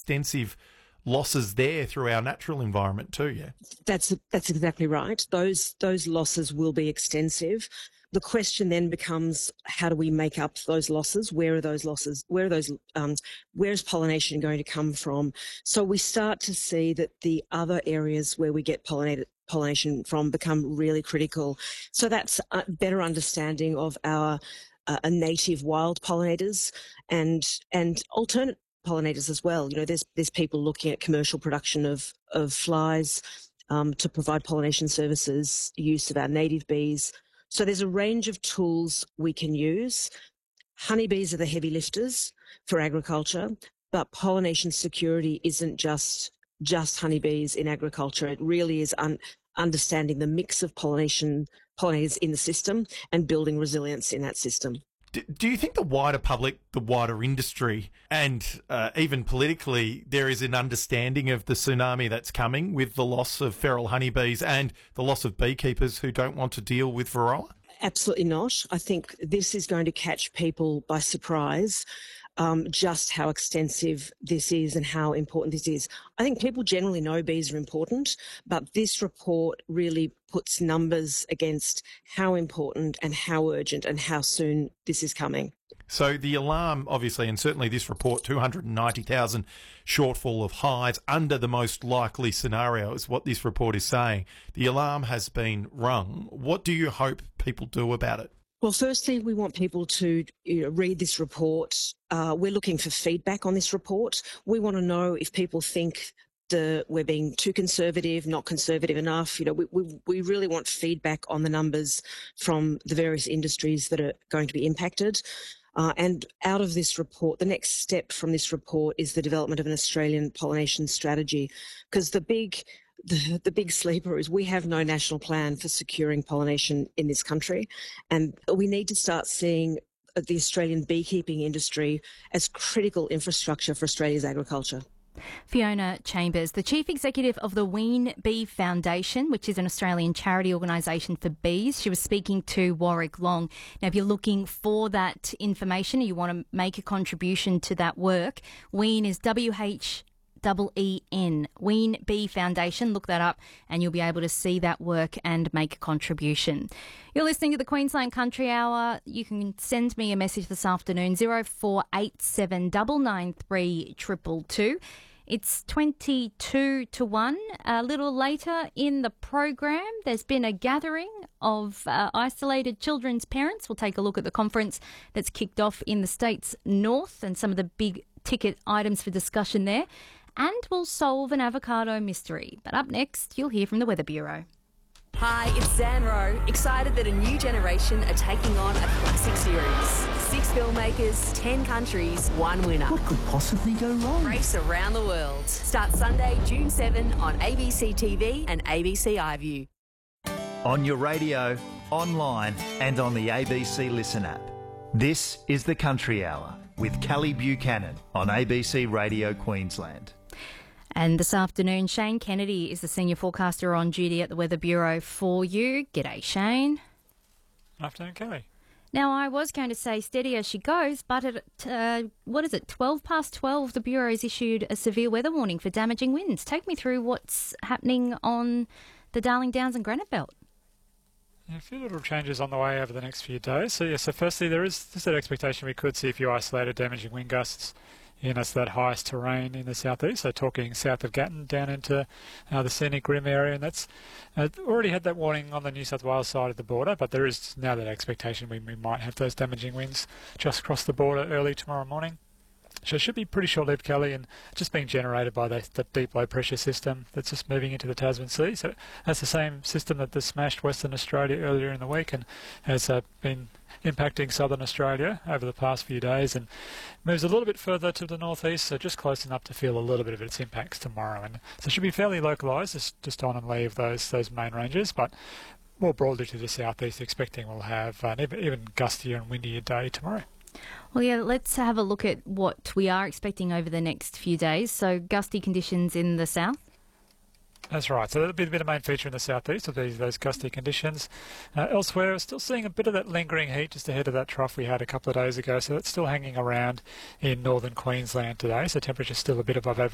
extensive losses there through our natural environment too, yeah? That's exactly right. Those losses will be extensive. The question then becomes, how do we make up those losses? Where are those losses? Where is pollination going to come from? So we start to see that the other areas where we get pollination from become really critical. So that's a better understanding of our native wild pollinators and alternate pollinators as well. You know, there's people looking at commercial production of flies to provide pollination services, use of our native bees. So there's a range of tools we can use. Honeybees are the heavy lifters for agriculture, but pollination security isn't just honeybees in agriculture. It really is understanding the mix of pollinators in the system and building resilience in that system. Do you think the wider public, the wider industry, and even politically, there is an understanding of the tsunami that's coming with the loss of feral honeybees and the loss of beekeepers who don't want to deal with Varroa? Absolutely not. I think this is going to catch people by surprise, just how extensive this is and how important this is. I think people generally know bees are important, but this report really puts numbers against how important and how urgent and how soon this is coming. So the alarm, obviously, and certainly this report, 290,000 shortfall of hives under the most likely scenario is what this report is saying. The alarm has been rung. What do you hope people do about it? Well, firstly, we want people to read this report. We're looking for feedback on this report. We want to know if people think we're being too conservative, not conservative enough. You know, we really want feedback on the numbers from the various industries that are going to be impacted. And out of this report, the next step from this report is the development of an Australian pollination strategy, because the big sleeper is we have no national plan for securing pollination in this country, and we need to start seeing the Australian beekeeping industry as critical infrastructure for Australia's agriculture. Fiona Chambers, the Chief Executive of the Ween Bee Foundation, which is an Australian charity organisation for bees. She was speaking to Warwick Long. Now, if you're looking for that information and you want to make a contribution to that work, Ween is WHEEN, Ween Bee Foundation. Look that up and you'll be able to see that work and make a contribution. You're listening to the Queensland Country Hour. You can send me a message this afternoon, 0487 993 222. It's 22 to 1. A little later in the program, there's been a gathering of isolated children's parents. We'll take a look at the conference that's kicked off in the state's north and some of the big ticket items for discussion there. And we'll solve an avocado mystery. But up next, you'll hear from the Weather Bureau. Hi, it's Zan Rowe. Excited that a new generation are taking on a classic series. 6 filmmakers, 10 countries, 1 winner. What could possibly go wrong? Race around the world. Start Sunday, June 7 on ABC TV and ABC iView. On your radio, online and on the ABC Listen app. This is the Country Hour with Callie Buchanan on ABC Radio Queensland. And this afternoon, Shane Kennedy is the senior forecaster on duty at the Weather Bureau for you. G'day, Shane. Afternoon, Kelly. Now, I was going to say steady as she goes, but at, 12 past 12, the Bureau has issued a severe weather warning for damaging winds. Take me through what's happening on the Darling Downs and Granite Belt. Yeah, a few little changes on the way over the next few days. So firstly, there is just that expectation we could see a few isolated damaging wind gusts in that highest terrain in the southeast, so talking south of Gatton down into the scenic rim area, and that's already had that warning on the New South Wales side of the border, but there is now that expectation we might have those damaging winds just across the border early tomorrow morning. So it should be pretty short-lived, Kelly, and just being generated by that deep low-pressure system that's just moving into the Tasman Sea. So that's the same system that smashed Western Australia earlier in the week and has been impacting southern Australia over the past few days and moves a little bit further to the northeast, so just close enough to feel a little bit of its impacts tomorrow. And so it should be fairly localised, just on and leave those main ranges, but more broadly to the southeast, expecting we'll have an even gustier and windier day tomorrow. Well, yeah, let's have a look at what we are expecting over the next few days. So gusty conditions in the south. That's right. So that'll be a bit of main feature in the southeast of those gusty conditions. Elsewhere, we're still seeing a bit of that lingering heat just ahead of that trough we had a couple of days ago. So that's still hanging around in northern Queensland today. So temperature's still a bit above average.